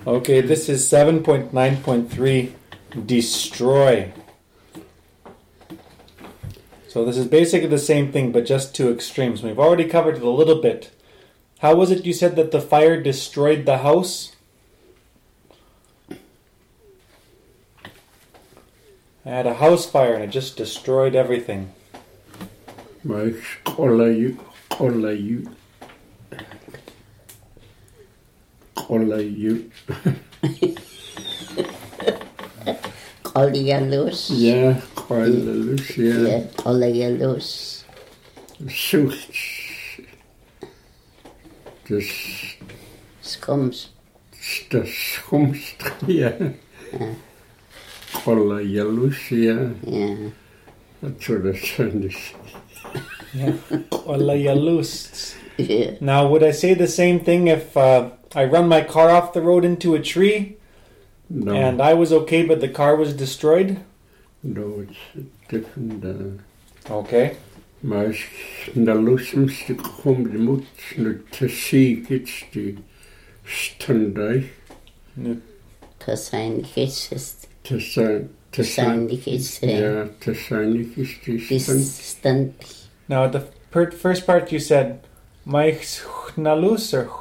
Okay, this is 7.9.3, destroy. So this is basically the same thing, but just to extremes. We've already covered it a little bit. How was it you said that the fire destroyed the house? I had a house fire and it just destroyed everything. Olayu. Collialus. Yeah, Collialus, yeah. Yeah, Collialus. Such. Skums. The schumst, yeah. Collialus, yeah. Yeah. That's what it sounded. Yeah. Olayalust. Yeah. Now, would I say the same thing if I run my car off the road into a tree No. and I was okay, but the car was destroyed? No, it's different. Okay. Maar na lusumste kom de moet nu te see it's the standai To sign kisses. to sign To sign the kisses. yeah to sign it's the stand. Distant. Now, the first part you said, my nalus or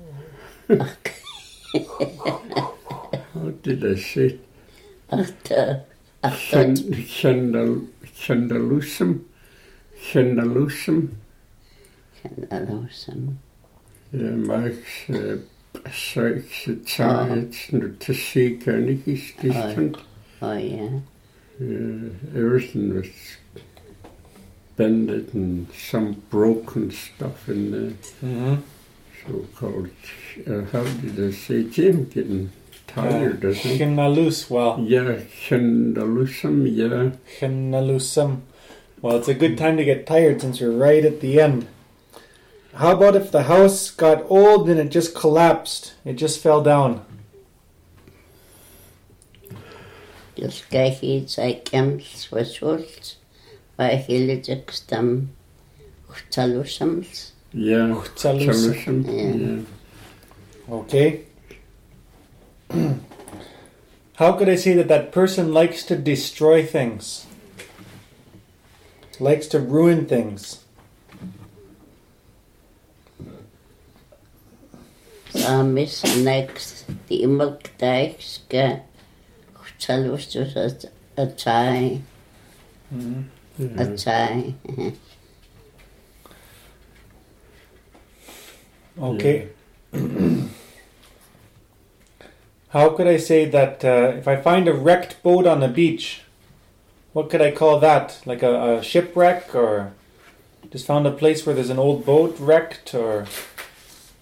How did I say? After. Chandalusum. Awesome. Yeah, Max search the charge to see König is distant. Oh, yeah. Everything was bended and some broken stuff in the so-called, how did I say, Jim getting tired, I think. Chinalus, well. Yeah, Chandalusum, yeah. Chinalusum. Well, it's a good time to get tired since we're right at the end. How about if the house got old and it just collapsed? It just fell down. Just kijk iets, hij komt verzocht. Waar hele tekstam. Talusams. Yeah, Chalusum. yeah. Okay. How could I say that that person likes to destroy things? Likes to ruin things? Samis next. Die imelkdijkske. Talus dus a tie. A tie. Okay. How could I say that if I find a wrecked boat on the beach, what could I call that? Like a shipwreck, or just found a place where there's an old boat wrecked, or